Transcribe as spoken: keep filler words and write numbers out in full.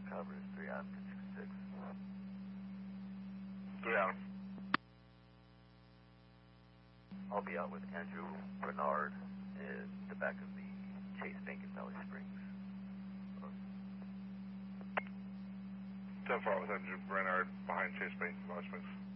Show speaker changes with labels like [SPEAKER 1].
[SPEAKER 1] cover is three Adam two six.
[SPEAKER 2] three Adam.
[SPEAKER 1] I'll be out with Andrew Bernard in the back of the Chase Bank in Valley Springs.
[SPEAKER 2] ten four with Andrew Bernard behind Chase Bank in Valley Springs.